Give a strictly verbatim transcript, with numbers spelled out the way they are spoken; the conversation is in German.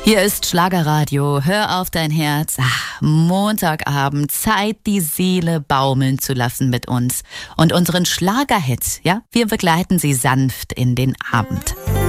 Hier ist Schlagerradio. Hör auf dein Herz. Ach, Montagabend. Zeit, die Seele baumeln zu lassen mit uns. Und unseren Schlagerhit, ja? Wir begleiten sie sanft in den Abend.